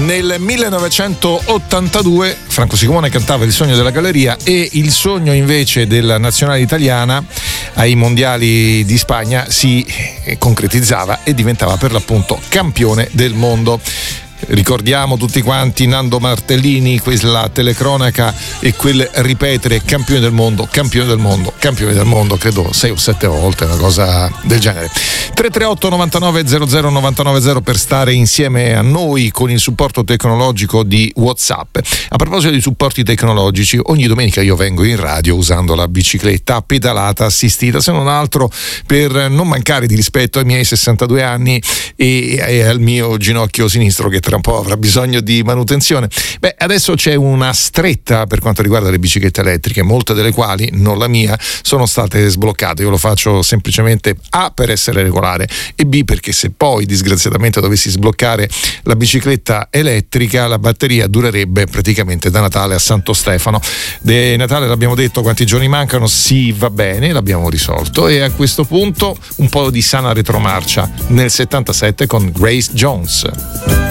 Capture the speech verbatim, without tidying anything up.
Nel millenovecentottantadue Franco Sicumone cantava Il sogno della galleria, e il sogno invece della nazionale italiana ai mondiali di Spagna si concretizzava e diventava per l'appunto campione del mondo. Ricordiamo tutti quanti Nando Martellini, quella telecronaca e quel ripetere campione del mondo, campione del mondo, campione del mondo, credo sei o sette volte, una cosa del genere. tre tre otto novantanove zero zero novantanove zero per stare insieme a noi con il supporto tecnologico di WhatsApp. A proposito di supporti tecnologici, ogni domenica io vengo in radio usando la bicicletta pedalata assistita, se non altro per non mancare di rispetto ai miei sessantadue anni e, e al mio ginocchio sinistro che tra un po' avrà bisogno di manutenzione. Beh, adesso c'è una stretta per quanto riguarda le biciclette elettriche, molte delle quali, non la mia, sono state sbloccate. Io lo faccio semplicemente A per essere regolare e B perché se poi disgraziatamente dovessi sbloccare la bicicletta elettrica, la batteria durerebbe praticamente da Natale a Santo Stefano. De Natale l'abbiamo detto, quanti giorni mancano? Sì, va bene, l'abbiamo risolto, e a questo punto un po' di sana retromarcia nel settantasette con Grace Jones.